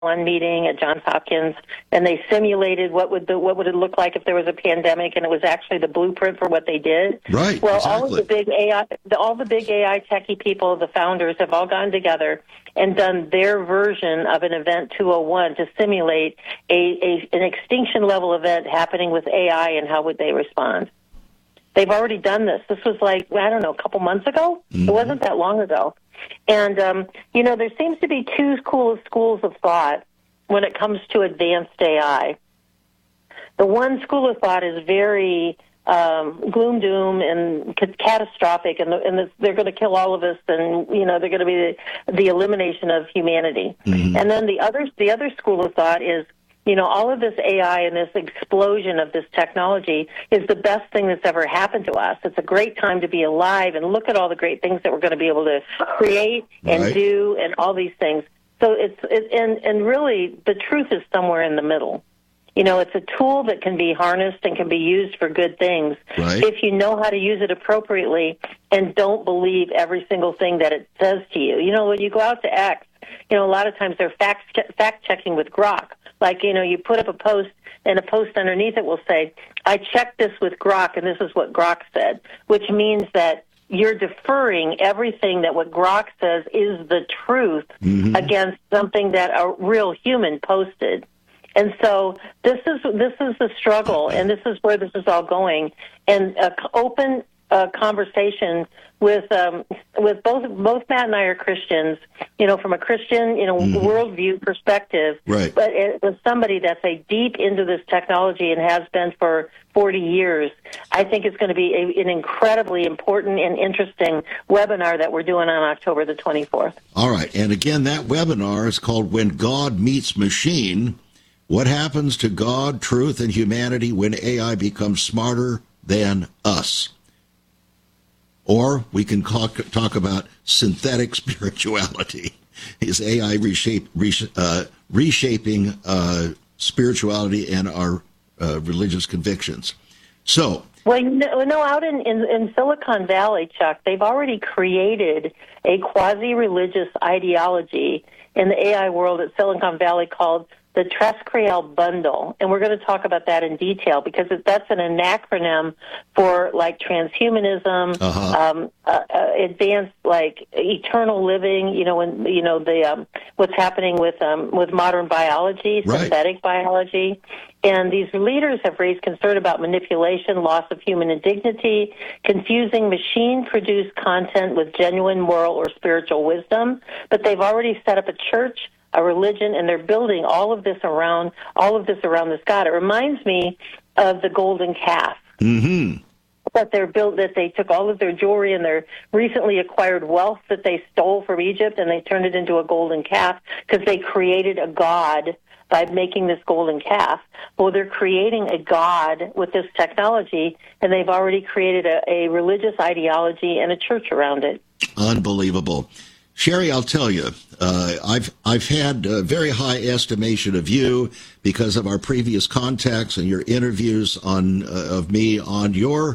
one meeting at Johns Hopkins, and they simulated what would it look like if there was a pandemic, and it was actually the blueprint for what they did. Right. Well, exactly. all of the big AI techie people, the founders, have all gotten together and done their version of an event 201 to simulate an extinction level event happening with AI, and how would they respond. They've already done this. This was a couple months ago. Mm-hmm. It wasn't that long ago. And, there seems to be two schools of thought when it comes to advanced AI. The one school of thought is very gloom, doom, and catastrophic, and they're going to kill all of us, and, they're going to be the elimination of humanity. Mm-hmm. And then the other school of thought is, all of this AI and this explosion of this technology is the best thing that's ever happened to us. It's a great time to be alive, and look at all the great things that we're going to be able to create and do, and all these things. So and really the truth is somewhere in the middle. It's a tool that can be harnessed and can be used for good things if you know how to use it appropriately and don't believe every single thing that it says to you. When you go out to X, a lot of times they're fact-checking with Grok. Like, you put up a post, and a post underneath it will say, I checked this with Grok, and this is what Grok said, which means that you're deferring everything that what Grok says is the truth against something that a real human posted. And so this is the struggle, and this is where this is all going. And open conversation with both Matt and I are Christians, from a Christian, worldview perspective. Right. But with somebody that's deep into this technology and has been for 40 years, I think it's going to be an incredibly important and interesting webinar that we're doing on October the 24th. All right. And again, that webinar is called When God Meets Machine. What happens to God, truth, and humanity when AI becomes smarter than us? Or we can talk about synthetic spirituality. Is AI reshaping spirituality and our religious convictions? So, out in Silicon Valley, Chuck, they've already created a quasi-religious ideology in the AI world at Silicon Valley called the TRESCREAL bundle, and we're going to talk about that in detail because that's an acronym for transhumanism, advanced eternal living. What's happening with modern biology, synthetic biology, and these leaders have raised concern about manipulation, loss of human dignity, confusing machine-produced content with genuine moral or spiritual wisdom. But they've already set up a church, a religion, and they're building all of this around this God. It reminds me of the golden calf. Mm-hmm. That they took all of their jewelry and their recently acquired wealth that they stole from Egypt, and they turned it into a golden calf because they created a god by making this golden calf. Well, they're creating a god with this technology, and they've already created a religious ideology and a church around it. Unbelievable. Sherry, I'll tell you, I've had a very high estimation of you because of our previous contacts and your interviews of me on your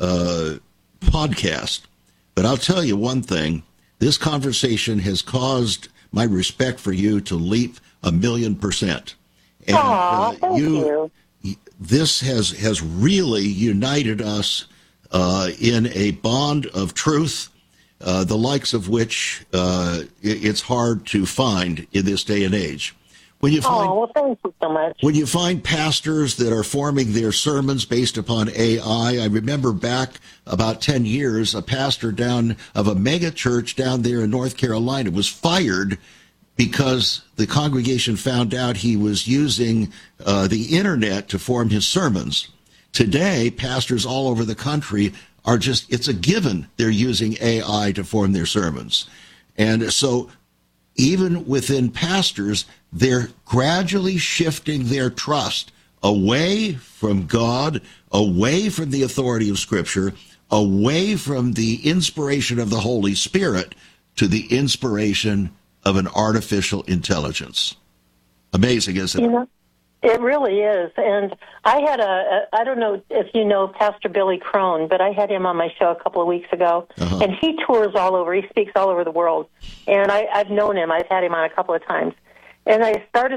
podcast. But I'll tell you one thing: this conversation has caused my respect for you to leap 1,000,000%. And thank you. This has really united us in a bond of truth. The likes of which it's hard to find in this day and age. When you find, thank you so much. When you find pastors that are forming their sermons based upon AI, I remember back about 10 years, a pastor of a mega church down there in North Carolina was fired because the congregation found out he was using the internet to form his sermons. Today, pastors all over the country it's a given they're using AI to form their sermons. And so even within pastors, they're gradually shifting their trust away from God, away from the authority of Scripture, away from the inspiration of the Holy Spirit to the inspiration of an artificial intelligence. Amazing, isn't it? It really is. And I had I don't know if you know Pastor Billy Crone, but I had him on my show a couple of weeks ago. Uh-huh. And he tours all over. He speaks all over the world. And I've known him. I've had him on a couple of times. And I started